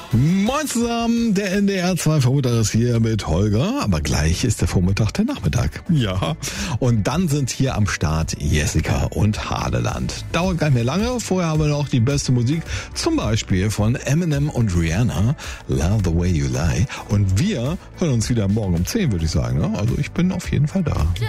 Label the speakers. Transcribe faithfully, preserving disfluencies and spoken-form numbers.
Speaker 1: Moin zusammen, der N D R zwei Vormittag ist hier mit Holger, aber gleich ist der Vormittag der Nachmittag. Ja, und dann sind hier am Start Jessica und Hadeland. Dauert gar nicht mehr lange, vorher haben wir noch die beste Musik, zum Beispiel von Eminem und Rihanna, Love the Way You Lie. Und wir hören uns wieder morgen um zehn, würde ich sagen. Also ich bin auf jeden Fall da.